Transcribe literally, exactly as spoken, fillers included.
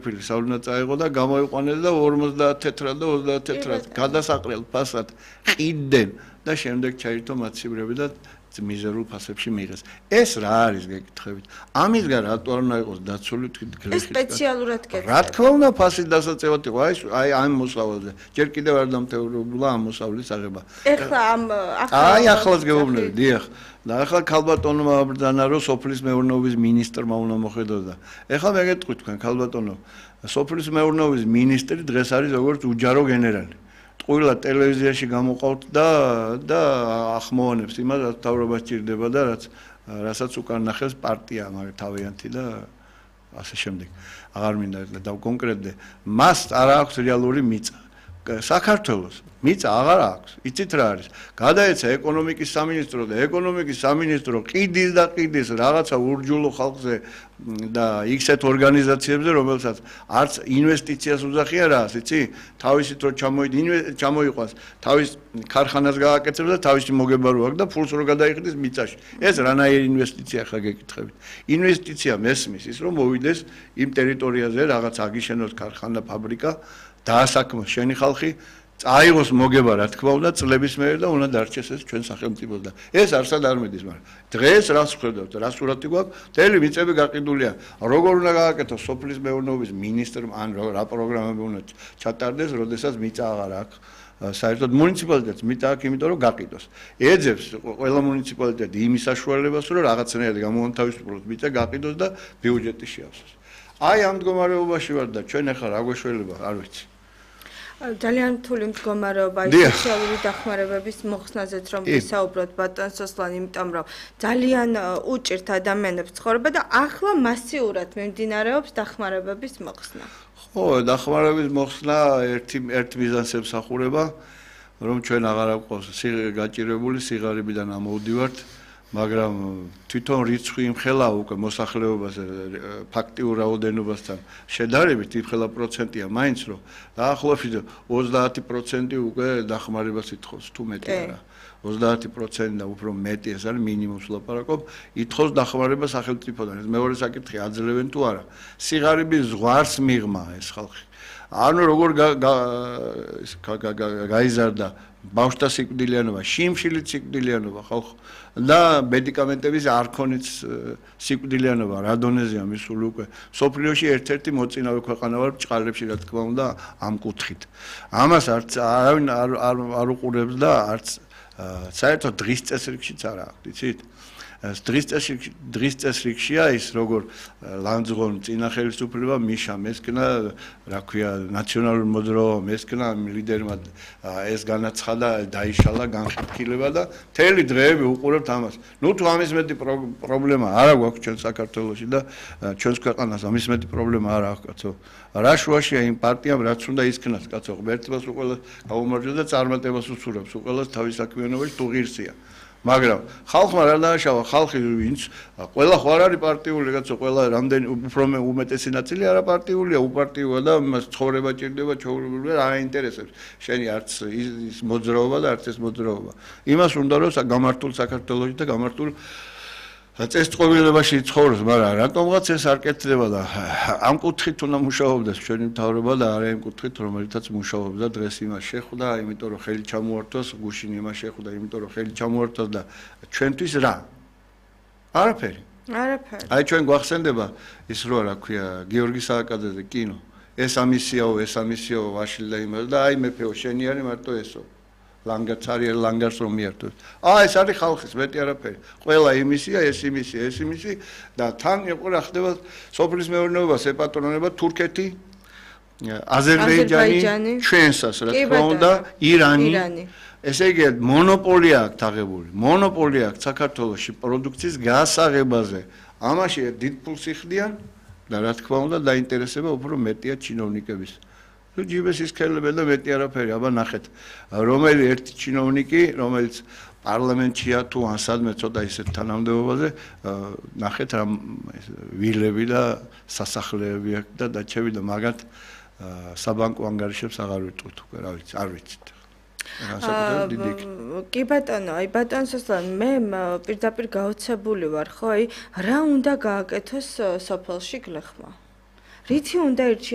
ყოფილი სავლნა წაიღო და გამოიყვანეს და ორმოცდაათ თეთრად და ოცდაათ თეთრად გადასაყრელ ფასად ყიდდნენ და შემდეგ ჩაირთო მაცხოვრები და მიზერულ ფასებში მიიღეს. ეს რა არის გეკითხებით? ამისგან რატო არ უნდა იყოს დაცული გლეხი? ეს სპეციალურად გეკითხებით. რა თქმა უნდა, ფასის დასაწევად იყო აი აი ამ მოსავალზე. ჯერ კიდევ არ დამთავრებულა ამ მოსავლის აღება. ეხლა ამ აი ახლაც გეუბნები, დიახ. და ახლა ქალბატონმა აბრძანა რომ სოფლის მეურნეობის მინისტრმა უნდა მოხედოს და ეხლა მე გეტყვი თქვენ ქალბატონო, სოფლის მეურნეობის მინისტრი დღეს არის როგორც უჯარო გენერალი. ტყუილა ტელევიზიაში გამოყავთ და და ახმოვანებს იმას, რაც თავრობას ჭირდება და რაც რასაც უკან ნახევს პარტია, მაგრამ თავიანთი და ასე შემდეგ. აღარ მინდა და კონკრეტულად მას არ აქვს რეალური მიწა. საქართველოს მიწა აღარ აქვს. იცით რა არის? გადაეცა ეკონომიკის სამინისტრო და ეკონომიკის სამინისტრო ყიდის და ყიდის რაღაცა ურჯულო ხალხზე და იქსეთ ორგანიზაციებზე, რომელსაც არც ინვესტიციას უძახია რას, იცი? თავისით რო ჩამოიყვანს, თავის ქარხანას გააკეთებს და თავისი მოგება რო აქვს და ფულს რო გადაიხდის მიწაში. ეს რანაირი ინვესტიცია ხა გეკითხებით? ინვესტიცია მესმის ის რომ მოვიდეს იმ ტერიტორიაზე რაღაც აგიშენოს ქარხანა, ფაბრიკა დაასაქმოს შენი ხალხი, წაიღოს მოგება რა თქმა უნდა წლების მერე და უნდა დარჩეს ეს ჩვენ სახელმწიფოს და ეს არსად არ მიდის, მაგრამ დღეს რას ვხედავთ, რა სურათი გვაქვს? მთელი მიწები გაყიდულია. როგორ უნდა გააკეთოს სოფლის მეურნეობის მინისტრმა ან რა პროგრამები უნდა ჩატარდეს, როდესაც მიწა აღარ აქვს? საერთოდ მუნიციპალიტეტს მიწა აქვს, იმიტომ რომ გაყიდოს. ეძებს ყველა მუნიციპალიტეტი იმის საშუალებას, რომ რაღაცნაირად გამოანთავისუფლოს მიწა გაყიდოს და ბიუჯეტი შეავსოს. აი ამ მდგომარეობაში ვარ და ჩვენ ახლა რა გვეშველება, არ ვიცი. ძალიან რთული მდგომარეობა სოციალური დახმარებების მოხსნაზეც რომ ვისაუბროთ ბატონ სოსლან, იმიტომ რომ ძალიან უჭირთ ადამიანებს ცხოვრება და ახლა მასიურად მიმდინარეობს დახმარებების მოხსნა. ხო, დახმარების მოხსნა ერთი ერთ მიზანს ემსახურება, რომ ჩვენ აღარ გვყავს გაჭირებული სიღარიბიდან ამოვდივართ, მაგრამ თვითონ რიცხვი იმხელა უკვე მოსახლეობაზე ფაქტიურ რაოდენობასთან შედარებით იმხელა პროცენტია მაინც რომ დაახლოებით ოცდაათი პროცენტი უკვე დახმარებას ითხოვს თუ მეტი არა ოცდაათი პროცენტი და უფრო მეტი ეს არის მინიმუმს ვლაპარაკობ ითხოვს დახმარება სახელმწიფოდან ეს მეორე საკითხი აძლევენ თუ არა სიღარიბის ზღვარს მიღმა ეს ხალხი ანუ როგორ გაიზარდა ბავშვთა სიკვდილიანობა, შიმშილი სიკვდილიანობა ხალხ და მედიკამენტების არ ქონიც სიკვდილიანობა რა დონეზეა მისული უკვე სოფლიოში ერთ-ერთი მოწინავე ქვეყანა ვარ ბჭყალებში რა თქმა უნდა ამ კუთხით. ამას არც არავინ არ არ უყურებს და არც საერთოდ დღის წესრიგშიც არ აქვს, იცით? დღის წესრიგში დღის წესრიგშია ის როგორ ლანძღონ წინა ხელისუფლება მიშა მესკნა რა ქვია ნაციონალური მოძრაობა მესკნა ლიდერმა ეს განაცხადა დაიშალა განხეთქილება და მთელი დღეები უყურებთ ამას. ნუ თუ ამის მეტი პრობლემა არა გვაქვს ჩვენ საქართველოში და ჩვენს ქვეყანას ამის მეტი პრობლემა არ აქვს კაცო. რა შუაშია იმ პარტიამ რაც უნდა ისქნას კაცო ღმერთებას უყველას გაუმარჯოს და წარმატებას უსურვებს უყველას თავის საქმიანობაში თუ ღირსია. მაგრამ ხალხმა რა დააშავა ხალხი ვინც ყველა ხო არ არის პარტიული კაცო ყველა რამდენი უფრო უმეტესი ნაწილი არა პარტიულია უპარტიოა და მას ცხოვრება ჭირდება ჩაურებული არ აინტერესებს შენი არც ის მოძრაობა და არც ეს მოძრაობა იმას უნდა რომ გამართულ საქართველოში და გამართულ წესწყობილებაში ცხოვრობს მაგრამ რატომღაც ეს არ კეთდება და ამ კუთხით უნდა მუშაობდეს ჩვენი მთავრობა და არა იმ კუთხით რომელიცაც მუშაობს და დღეს იმას შეხვდა იმიტომ რომ ხელი ჩამოართვას გუშინ იმას შეხვდა იმიტომ რომ ხელი ჩამოართვას და ჩვენთვის რა არაფერი არაფერი აი ჩვენ გვახსენდება ის რო რა ქვია გიორგი სააკაძეზე კინო ეს ამისიაო ეს ამისიაო ვაშილდა იმას და აი მეფეო შენი არის მარტო ესო ლანგარს არის ლანგარს რომ მიართოს. აა ეს არის ხალხის მეტი არაფერი. ყველა იმისია, ეს იმისია, ეს იმისი და თან იყო რა ხდება სოფლის მეურნეობას ეპატრონება თურქეთი, აზერბაიჯანი, ჩვენსას რა თქმა უნდა, ირანი. ესე იგი მონოპოლია აქვს აღებული. მონოპოლია აქვს საქართველოში პროდუქციის გასაღებაზე. ამაში დიდ ფულს იხდიან და რა თქმა უნდა დაინტერესება უფრო მეტია ჩინოვნიკების. ჯიბეს ისქელებენ და მეტი არაფერი, აბა ნახეთ, რომელი ერთი ჩინოვნიკი, რომელიც პარლამენტშია თუ ან სადმე ცოტა ისეთ თანამდებობაზე, ნახეთ რა ვილები და სასახლეები აქვს და დაჩები და მაგათ საბანკო ანგარიშებს აღარ ვიტყვით უკვე, რა ვიცი, არ ვიცით. კი ბატონო, აი ბატონ სოსლან, მე პირდაპირ გაოცებული ვარ, ხო, აი რა უნდა გააკეთოს სოფელში გლეხმა? რითი უნდა